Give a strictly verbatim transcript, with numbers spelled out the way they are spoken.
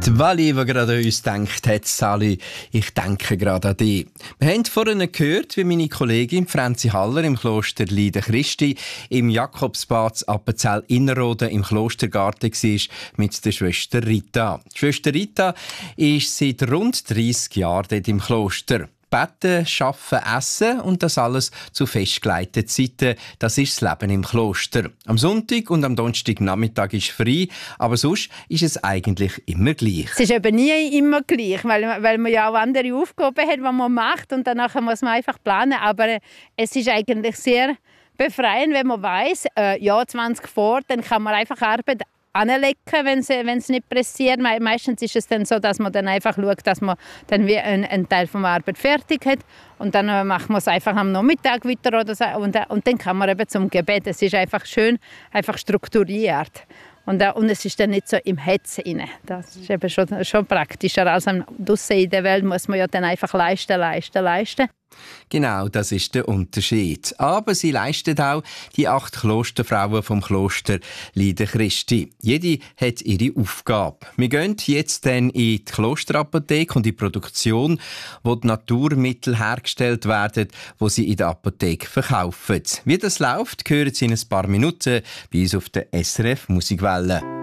Die Wally, die gerade an uns denkt, hat Sally, ich denke gerade an dich. Wir haben vorhin gehört, wie meine Kollegin Franzi Haller im Kloster Leiden Christi im Jakobsbad Appenzell-Innerrhoden im Klostergarten war mit der Schwester Rita. Die Schwester Rita ist seit rund dreissig Jahren dort im Kloster. Beten, arbeiten, essen und das alles zu festgelegten Zeiten. Das ist das Leben im Kloster. Am Sonntag und am Donnerstagnachmittag ist frei, aber sonst ist es eigentlich immer gleich. Es ist eben nie immer gleich, weil, weil man ja auch andere Aufgaben hat, die man macht und danach muss man einfach planen. Aber es ist eigentlich sehr befreiend, wenn man weiss, äh, ja, zwanzig vor, dann kann man einfach Arbeit anlegen, wenn es, wenn es nicht pressiert. Me meistens ist es dann so, dass man dann einfach schaut, dass man dann wie einen, einen Teil der Arbeit fertig hat und dann äh, macht man es einfach am Nachmittag weiter oder so und, äh, und dann kann man eben zum Gebet. Es ist einfach schön, einfach strukturiert. Und, äh, und es ist dann nicht so im Hetz rein. Das ist eben schon, schon praktischer. Als draussen in der Welt muss man ja dann einfach leisten, leisten, leisten. Genau, das ist der Unterschied. Aber sie leisten auch die acht Klosterfrauen vom Kloster Leiden Christi. Jede hat ihre Aufgabe. Wir gehen jetzt dann in die Klosterapotheke und in die Produktion, wo die Naturmittel hergestellt werden, wo sie in der Apotheke verkaufen. Wie das läuft, hören Sie in ein paar Minuten bei uns auf der S R F Musikwelle.